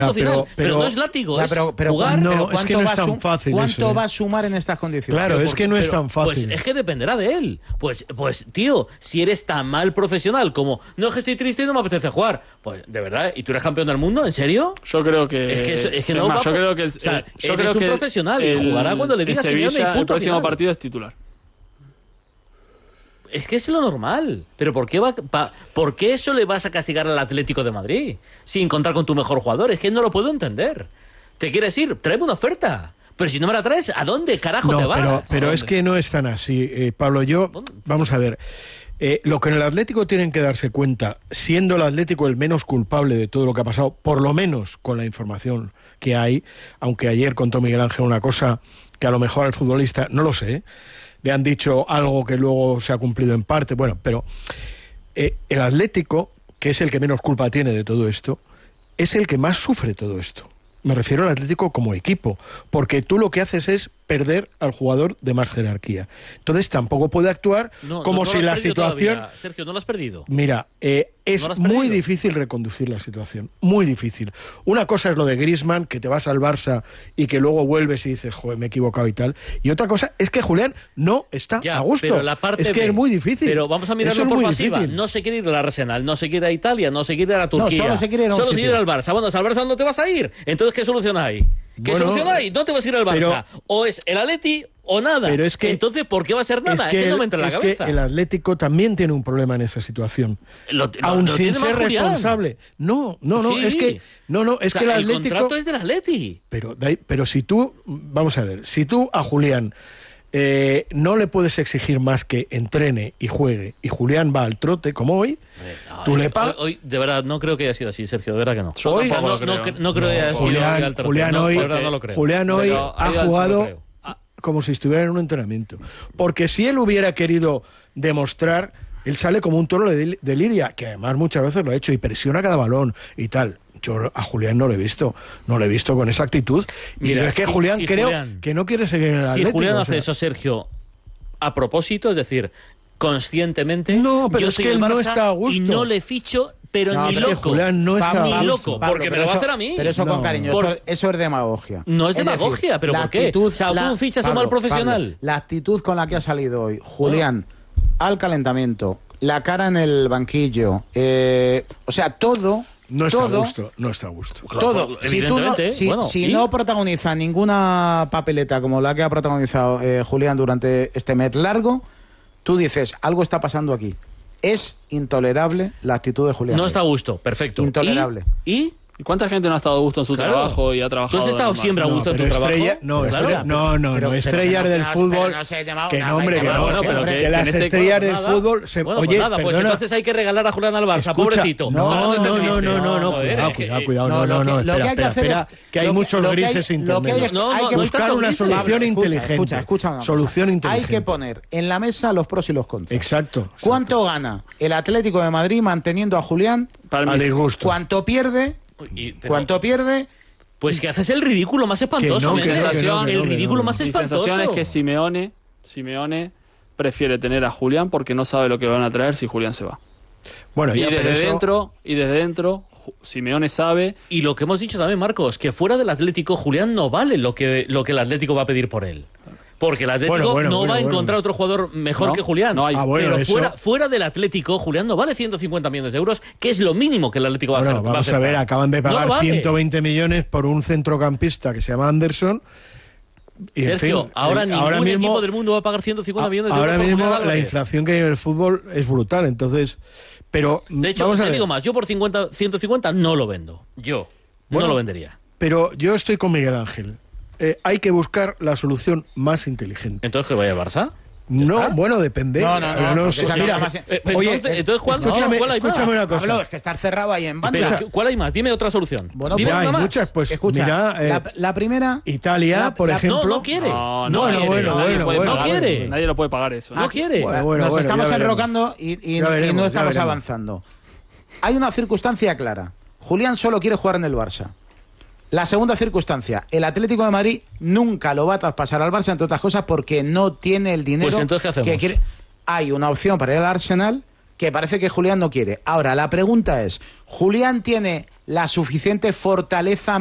Pero no es látigo, pero jugar. No, es que no es tan fácil. ¿Cuánto va a sumar en estas condiciones? Claro, es que no es tan fácil. Pues es que dependerá de él. Pues, tío, si eres tan mal profesional como no, es que estoy triste y no me apetece jugar, pues de verdad, ¿y tú eres campeón del mundo? ¿En serio? Yo creo que es que no más, va. Yo creo que yo creo que un profesional y jugará cuando le diga Simeone y punto el próximo final. partido es titular. Es que es lo normal. Pero ¿por qué eso le vas a castigar al Atlético de Madrid sin contar con tu mejor jugador? Es que no lo puedo entender. ¿Te quieres ir? Tráeme una oferta. Pero si no me la traes, ¿a dónde carajo te vas? Pero es que no es tan así, Pablo. Vamos a ver. Lo que en el Atlético tienen que darse cuenta, siendo el Atlético el menos culpable de todo lo que ha pasado, por lo menos con la información que hay, aunque ayer contó Miguel Ángel una cosa que a lo mejor al futbolista, no lo sé, le han dicho algo que luego se ha cumplido en parte, bueno, pero el Atlético, que es el que menos culpa tiene de todo esto, es el que más sufre todo esto. Me refiero al Atlético como equipo, porque tú lo que haces es perder al jugador de más jerarquía. Entonces tampoco puede actuar como si la situación... Todavía. Sergio, ¿no lo has perdido? Mira, es muy difícil reconducir la situación, muy difícil. Una cosa es lo de Griezmann, que te vas al Barça y que luego vuelves y dices, joder, me he equivocado y tal. Y otra cosa es que Julián no está a gusto. Pero la parte es que es muy difícil. Pero vamos a mirarlo por pasiva. Difícil. No se quiere ir al Arsenal, no se quiere ir a Italia, no se quiere ir a Turquía. No, solo se quiere ir al Barça. Bueno, al Barça no te vas a ir. Entonces, ¿qué solución hay? ¿Qué solución hay? No te vas a ir al Barça. O es el Atleti o nada. Pero es que, entonces, ¿por qué va a ser nada? Es que no me entra en la cabeza. Que el Atlético también tiene un problema en esa situación. Aún sin ser responsable. No, sí. es que... es que el Atlético... El contrato es del Atleti. Pero si tú... Vamos a ver, si tú a Julián no le puedes exigir más que entrene y juegue, y Julián va al trote, como hoy, tú le pagas... Hoy, de verdad, no creo que haya sido así, Sergio, de verdad que no. Hoy, no creo que haya sido al trote. Julián hoy ha jugado como si estuviera en un entrenamiento. Porque si él hubiera querido demostrar, él sale como un toro de lidia, que además muchas veces lo ha hecho, y presiona cada balón y tal. Yo a Julián no lo he visto con esa actitud. Mira, y es que Julián que no quiere seguir en el Atlético. Si Julián hace eso, Sergio, a propósito, es decir, conscientemente, pero yo es soy que el él Barça no está a gusto. Y no le ficho, pero ni loco. Julián no está ni loco, porque me lo va a hacer a mí. Pero eso con cariño, eso es demagogia. No es demagogia, pero ¿por qué? O sea, tú fichas a un mal profesional. La actitud con la que ha salido hoy Julián al calentamiento, la cara en el banquillo, o sea, todo... No está a gusto. Todo. Si no protagoniza ninguna papeleta como la que ha protagonizado Julián durante este mes largo, tú dices, algo está pasando aquí. Es intolerable la actitud de Julián. No está a gusto, perfecto. Intolerable. ¿Y cuánta gente no ha estado a gusto en su trabajo y ha trabajado? ¿Tú has estado siempre a gusto en tu trabajo? Estrellas del fútbol. Que no, hombre, que no. Que las estrellas del fútbol se... Oye, nada, pues entonces hay que regalar a Julián al Barça, pobrecito. No, cuidado, no. Lo que hay que hacer es que hay muchos grises intermedios. Hay que buscar una solución inteligente. Escucha. Solución inteligente. Hay que poner en la mesa los pros y los contras. Exacto. ¿Cuánto gana el Atlético de Madrid manteniendo a Julián? A disgusto. ¿Cuánto pierde? Pues que haces el ridículo más espantoso. Mi sensación es que Simeone prefiere tener a Julián porque no sabe lo que le van a traer si Julián se va. Bueno, y desde dentro Simeone sabe. Y lo que hemos dicho también, Marcos, que fuera del Atlético Julián no vale lo que el Atlético va a pedir por él. Porque el Atlético no va a encontrar otro jugador mejor que Julián. No hay. Pero fuera del Atlético, Julián no vale 150 millones de euros, que es lo mínimo que el Atlético va a hacer. Vamos a ver, acaban de pagar 120 millones por un centrocampista que se llama Anderson. Y Sergio, ahora ningún equipo del mundo va a pagar 150 millones de euros. Ahora mismo la inflación que hay en el fútbol es brutal, entonces... Pero, de hecho, te digo más, yo por 150 no lo vendo. No lo vendería. Pero yo estoy con Miguel Ángel. Hay que buscar la solución más inteligente. ¿Entonces que vaya a Barça? No, bueno, depende. No. Mira, oye, entonces ¿cuál escúchame una cosa. Pablo, es que estar cerrado ahí en banda. ¿Cuál hay más? Dime otra solución. Bueno, dime hay una más. muchas, pues escucha, mira, la primera... Italia, por ejemplo... No quiere. No quiere. Nadie lo puede pagar eso. No quiere. Nos estamos enrocando y no estamos avanzando. Hay una circunstancia clara. Julián solo quiere jugar en el Barça. La segunda circunstancia, el Atlético de Madrid nunca lo va a traspasar al Barça, entre otras cosas, porque no tiene el dinero. Pues entonces, ¿qué hacemos? que quiere. Hay una opción para ir al Arsenal que parece que Julián no quiere. Ahora, la pregunta es, ¿Julián tiene la suficiente fortaleza